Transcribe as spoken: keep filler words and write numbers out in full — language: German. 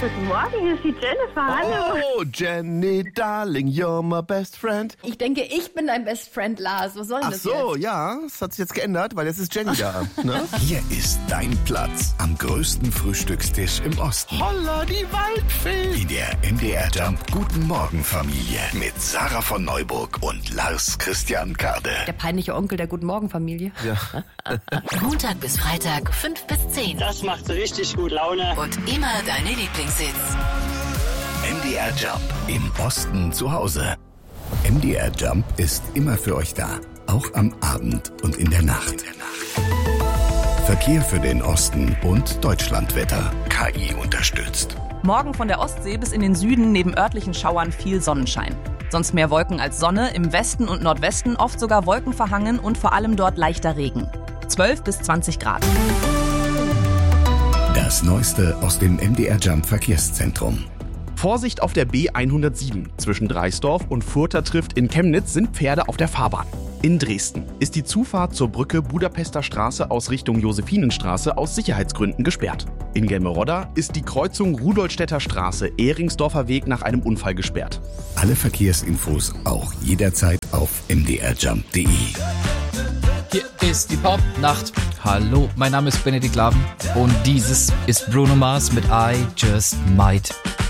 Guten Morgen, hier ist die Jennifer. Hallo. Oh, Jenny, darling, you're my best friend. Ich denke, ich bin dein Best Friend, Lars. Was soll denn Ach das so, jetzt? ja, das hat sich jetzt geändert, weil jetzt ist Jenny da. Ne? Hier ist dein Platz am größten Frühstückstisch im Osten. Holla, die Waldfee. In der M D R Jump Guten Morgen Familie mit Sarah von Neuburg und Lars Christian Kade. Der peinliche Onkel der Guten Morgen Familie. Ja. Montag bis Freitag, fünf bis zehn. Das macht richtig gut Laune. Und immer deine Lieblingshits. M D R Jump im Osten zu Hause. M D R Jump ist immer für euch da, auch am Abend und in der Nacht. Verkehr für den Osten und Deutschlandwetter. K I unterstützt. Morgen von der Ostsee bis in den Süden neben örtlichen Schauern viel Sonnenschein. Sonst mehr Wolken als Sonne, im Westen und Nordwesten oft sogar wolkenverhangen und vor allem dort leichter Regen. zwölf bis zwanzig Grad. Das Neueste aus dem M D R Jump Verkehrszentrum. Vorsicht auf der B hundertsieben. Zwischen Dreisdorf und Furter trifft in Chemnitz sind Pferde auf der Fahrbahn. In Dresden ist die Zufahrt zur Brücke Budapester Straße aus Richtung Josephinenstraße aus Sicherheitsgründen gesperrt. In Gelmerodda ist die Kreuzung Rudolstädter Straße Ehringsdorfer Weg nach einem Unfall gesperrt. Alle Verkehrsinfos auch jederzeit auf m d r jump punkt d e. Hier ist die Pop-Nacht. Hallo, mein Name ist Benedikt Laven und dieses ist Bruno Mars mit I Just Might.